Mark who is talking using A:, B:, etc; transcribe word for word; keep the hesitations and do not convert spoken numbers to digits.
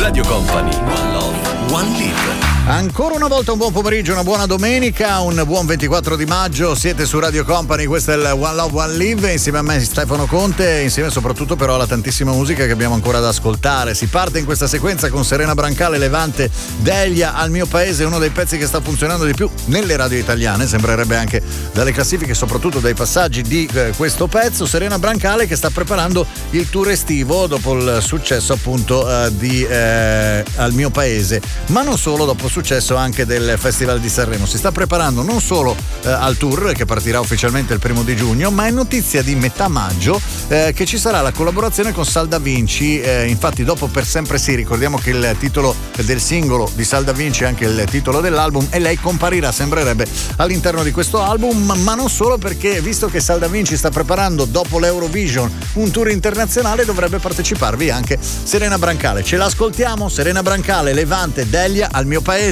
A: Radio Company, One Love, One Live.
B: Ancora una volta un buon pomeriggio, una buona domenica, un buon ventiquattro di maggio, siete su Radio Company, questo è il One Love One Live, insieme a me Stefano Conte, insieme soprattutto però alla tantissima musica che abbiamo ancora da ascoltare. Si parte in questa sequenza con Serena Brancale, Levante, Delia, Al mio paese, uno dei pezzi che sta funzionando di più nelle radio italiane, sembrerebbe anche dalle classifiche, soprattutto dai passaggi di eh, questo pezzo. Serena Brancale che sta preparando il tour estivo dopo il successo appunto eh, di eh, Al mio paese, ma non solo, dopo successo anche del Festival di Sanremo. Si sta preparando non solo eh, al tour che partirà ufficialmente il primo di giugno, ma è notizia di metà maggio eh, che ci sarà la collaborazione con Sal Da Vinci. Eh, infatti dopo Per sempre sì, ricordiamo che il titolo del singolo di Sal Da Vinci è anche il titolo dell'album, e lei comparirà, sembrerebbe, all'interno di questo album, ma non solo, perché visto che Sal Da Vinci sta preparando dopo l'Eurovision un tour internazionale, dovrebbe parteciparvi anche Serena Brancale. Ce l'ascoltiamo, Serena Brancale, Levante, Delia, Al mio paese.